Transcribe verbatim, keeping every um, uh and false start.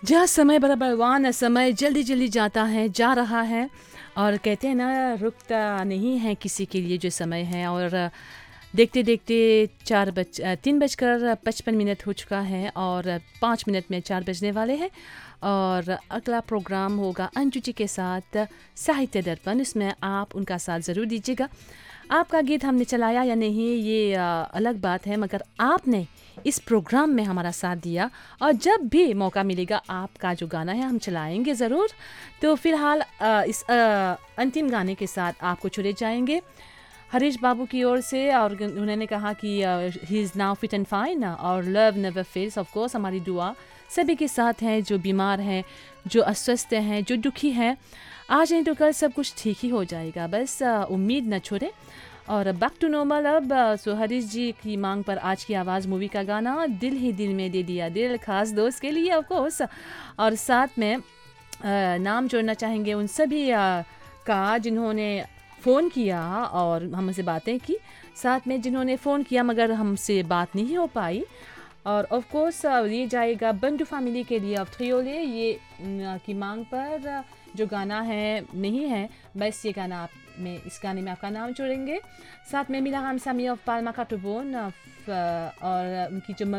जहाँ समय बड़ा बलवान है, समय जल्दी जल्दी जाता है, जा रहा है। और कहते हैं ना, रुकता नहीं है किसी के लिए जो समय है। और देखते देखते चार बज अ, तीन बजकर पचपन मिनट हो चुका है और पाँच मिनट में चार बजने वाले हैं। और अगला प्रोग्राम होगा अंजू जी के साथ साहित्य दर्पण। इसमें आप उनका साथ ज़रूर दीजिएगा। आपका गीत हमने चलाया या नहीं ये अ, अलग बात है, मगर आपने इस प्रोग्राम में हमारा साथ दिया और जब भी मौका मिलेगा आपका जो गाना है हम चलाएंगे ज़रूर। तो फिलहाल अ, इस अ, अंतिम गाने के साथ आपको चले जाएंगे हरीश बाबू की ओर से। और उन्होंने कहा कि he is now feet and fine और love never fails. Of course हमारी दुआ सभी के साथ हैं, जो बीमार हैं, जो अस्वस्थ हैं, जो दुखी हैं। आज नहीं तो कल सब कुछ ठीक ही हो जाएगा, बस अ, उम्मीद न छोड़े। और बैक टू नॉर्मल अब अ, सो हरीश जी की मांग पर आज की आवाज़ मूवी का गाना दिल ही दिल में दे दिया दिल, खास दोस्त के लिए ऑफ कोर्स। और साथ में अ, नाम जोड़ना चाहेंगे उन सभी अ, का जिन्होंने फ़ोन किया और हमसे बातें की, साथ में जिन्होंने फ़ोन किया मगर हमसे बात नहीं हो पाई। और ऑफ कोर्स ये जाएगा बंडू फैमिली के लिए। अब थ्रियोले ये न, की मांग पर अ, जो गाना है नहीं है, बस ये गाना आप में इस गाने में आपका नाम जोड़ेंगे। साथ में मिला हम सामी ऑफ पाल्मा काटोबोन और उनकी जो